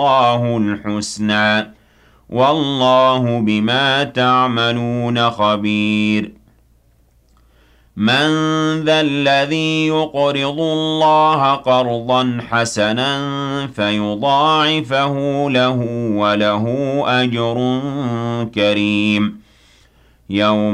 اللَّهُ الْحُسْنَى وَاللَّهُ بِمَا تَعْمَلُونَ خَبِيرٌ مَنْ ذَا الَّذِي يُقْرِضُ اللَّهَ قَرْضًا حَسَنًا فَيُضَاعِفَهُ لَهُ وَلَهُ أَجْرٌ كَرِيمٌ يَوْمَ